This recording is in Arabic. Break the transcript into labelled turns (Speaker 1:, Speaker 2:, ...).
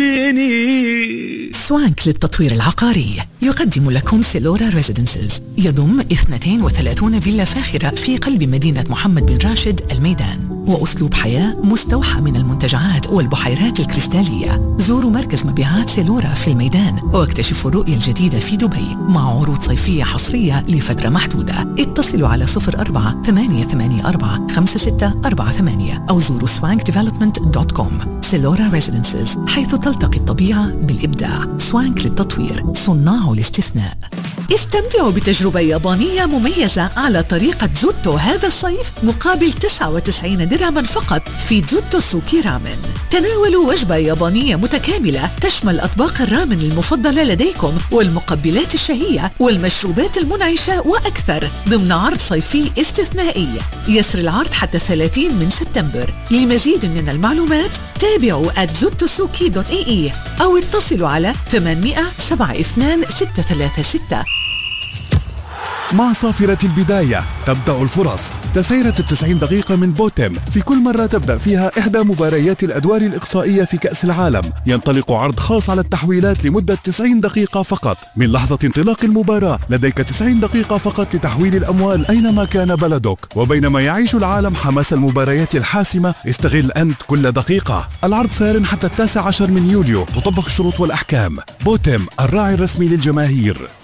Speaker 1: وديني.
Speaker 2: سوانك للتطوير العقاري يقدم لكم سيلورا ريزيدنسز، يضم 32 فيلا فاخرة في قلب مدينة محمد بن راشد الميدان، وأسلوب حياة مستوحى من المنتجعات والبحيرات الكريستالية. زوروا مركز مبيعات سيلورا في الميدان واكتشفوا الرؤية الجديدة في دبي مع عروض صيفية حصرية لفترة محدودة. اتصلوا على 04-884-5648 أو زوروا swankdevelopment.com. سيلورا ريزيدنسز، حيث تلتقي الطبيعة بالإبداع. سوانك للتطوير، صناع الاستثناء. استمتعوا بتجربة يابانية مميزة على طريقة زوتو هذا الصيف مقابل 99 درهما فقط في زوتو سوكي رامن. تناولوا وجبة يابانية متكاملة تشمل أطباق الرامن المفضلة لديكم والمقبلات الشهية والمشروبات المنعشة وأكثر ضمن عرض صيفي استثنائي. يسري العرض حتى 30 من سبتمبر. لمزيد من المعلومات تابعوا @zotosuki.ee أو اتصلوا على 800-72-636.
Speaker 3: مع صافرة البداية تبدأ الفرص. تسيرة 90 دقيقة من بوتم، في كل مرة تبدأ فيها إحدى مباريات الأدوار الإقصائية في كأس العالم. ينطلق عرض خاص على التحويلات لمدة 90 دقيقة فقط. من لحظة انطلاق المباراة لديك 90 دقيقة فقط لتحويل الأموال أينما كان بلدك. وبينما يعيش العالم حماس المباريات الحاسمة، استغل أنت كل دقيقة. العرض سار حتى 19 من يوليو. تطبق الشروط والأحكام. بوتم، الراعي الرسمي للجماهير.